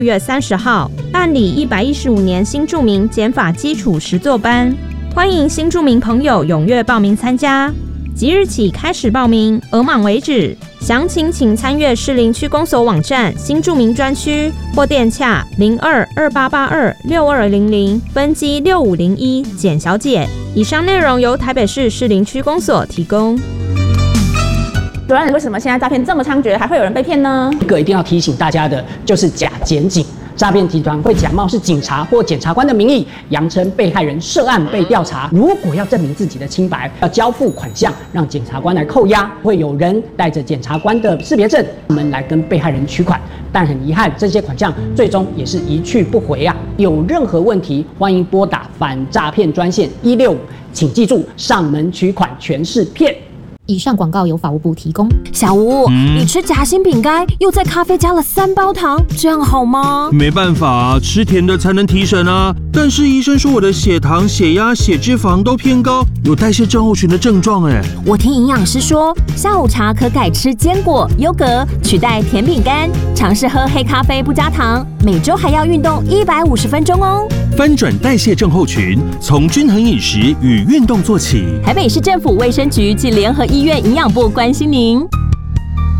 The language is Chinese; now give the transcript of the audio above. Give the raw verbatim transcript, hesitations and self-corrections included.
六月三十号办理一百一十五年新住民减法基础实作班，欢迎新住民朋友踊跃报名参加。即日起开始报名，额满为止。详情请参阅士林区公所网站新住民专区或电洽零二二八八二六二零零分机六五零一简小姐。以上内容由台北市士林区公所提供。 主任，为什么现在诈骗这么猖獗，还会有人被骗呢？ 一个一定要提醒大家的就是假检警。诈骗集团会假冒是警察或检察官的名义，扬称被害人涉案被调查。如果要证明自己的清白，要交付款项让检察官来扣押，会有人带着检察官的识别证们来跟被害人取款。但很遗憾，这些款项最终也是一去不回啊！有任何问题，欢迎拨打反诈骗专线一六五，请记住，上门取款全是骗。 以上广告由法务部提供。小吴，嗯、你吃夹心饼干，又在咖啡加了三包糖，这样好吗？ 没办法，吃甜的才能提神啊。但是医生说我的血糖、血压、血脂肪都偏高，有代谢症候群的症状哎。 我听营养师说，下午茶可改吃坚果、优格，取代甜饼干。尝试喝黑咖啡不加糖，每周还要运动一百五十分钟哦。 翻转代谢症候群，从均衡饮食与运动做起。 台北市政府卫生局及联合医院营养部关心您。